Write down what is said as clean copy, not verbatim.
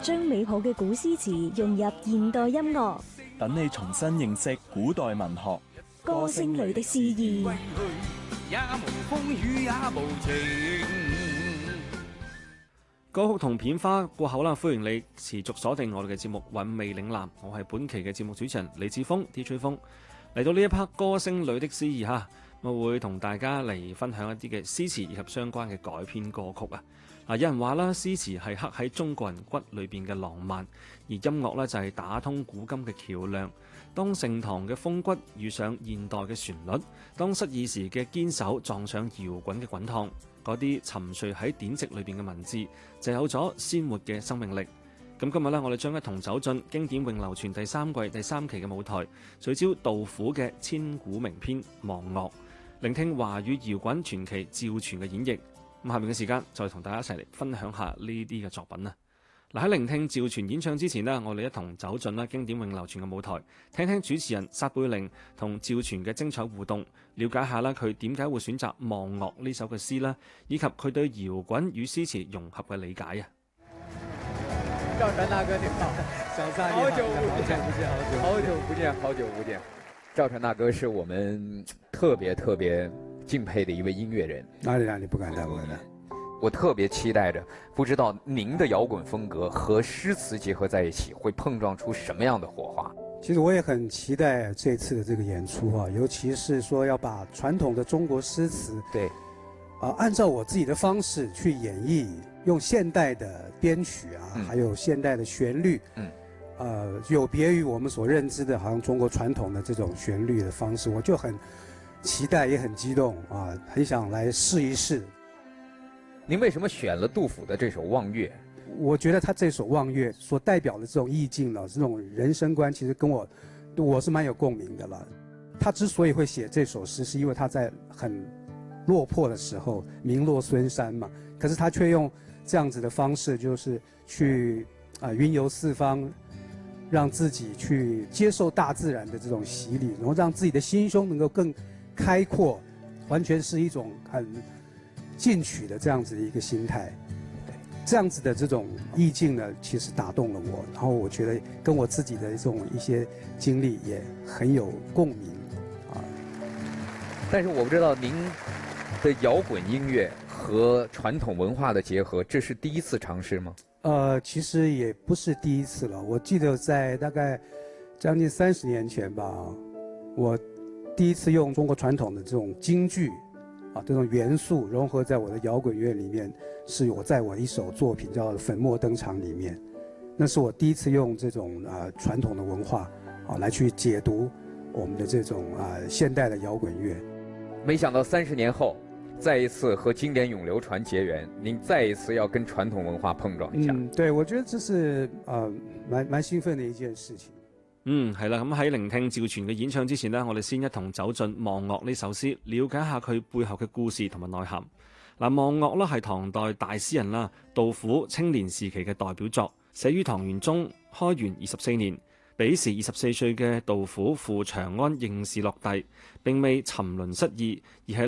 將美好嘅古詩詞融入現代音樂， 等你重新認識古代文學。 歌聲裏的詩意。 也無風雨也無情。 歌曲同片花過後啦，歡迎你持續鎖定我哋嘅節目《韻味嶺南》，我係本期嘅節目主持人李志峰 DJ 風。嚟到呢一 part 歌聲裏的詩意哈，我會同大家嚟分享一啲嘅詩詞以及相關嘅改編歌曲啊。有人話啦，詩詞係刻喺中國人骨裏邊嘅浪漫，而音樂呢就係打通古今嘅橋梁。當盛唐嘅風骨遇上現代嘅旋律，當失意時嘅堅守撞上搖滾嘅滾燙，嗰啲沉睡喺典籍裏邊嘅文字就有咗鮮活嘅生命力。咁今日呢，我哋將一同走進經典永流傳第三季第3期嘅舞台，聚焦杜甫嘅千古名篇《望岳》，聆聽華語搖滾傳奇趙傳嘅演繹。咁下面嘅時間再同大家一齊嚟分享下呢啲嘅作品啦。嗱，喺聆聽趙傳演唱之前呢，我哋一同走進啦經典永流傳嘅舞台，聽聽主持人撒貝寧同趙傳嘅精彩互動，了解下啦佢點解會選擇《望岳》呢首嘅詩啦，以及佢對搖滾與詩詞融合嘅理解啊。 趙傳大哥你好，小撒你好，好久不見，好久不見。趙傳大哥是我們特別敬佩的一位音樂人。 哪裡不敢當， 我特別期待着，不知道您的搖滾風格和詩詞結合在一起，會碰撞出什麼樣的火花？ 其實我也很期待這次的這個演出啊，尤其是說要把傳統的中國詩詞， 對， 按照我自己的方式去演繹，用現代的編曲啊，還有現代的旋律，有別於我們所認知的，好像中國傳統的這種旋律的方式，我就很期待，也很激動啊，很想來試一試。 您為什麼選了杜甫的這首《望岳》？ 我覺得他這首《望岳》所代表的這種意境呢，這種人生觀，其實跟我是蠻有共鳴的了。他之所以會寫這首詩，是因為他在很落魄的時候，名落孫山嘛。可是他卻用這樣子的方式，就是去雲遊四方，讓自己去接受大自然的這種洗禮，然後讓自己的心胸能夠更開闊，完全是一種很進取的這樣子的一個心態，這樣子的這種意境呢，其實打動了我，然後我覺得跟我自己的這種一些經歷也很有共鳴啊。 但是我不知道您的搖滾音樂和傳統文化的結合，這是第一次嘗試嗎？ 其實也不是第一次了。我記得在大概將近30年前吧，我第一次用中國傳統的這種京劇這種元素融合在我的搖滾樂裡面，是我在我一首作品叫《粉墨登場》裡面，那是我第一次用這種傳統的文化來去解讀我們的這種現代的搖滾樂。 沒想到30年後，再一次和經典永流傳結緣，您再一次要跟傳統文化碰撞一下。 對，我覺得這是蠻興奮的一件事情。 係啦，咁喺聆聽趙傳嘅演唱之前呢，我哋先一同走進《望岳》呢首詩，了解下佢背後嘅故事同埋內涵。嗱，《望岳》啦係唐代大詩人啦杜甫青年時期嘅代表作，寫於唐玄宗開元24年。彼時24歲嘅杜甫赴長安應試落第，並未沉淪失意，而係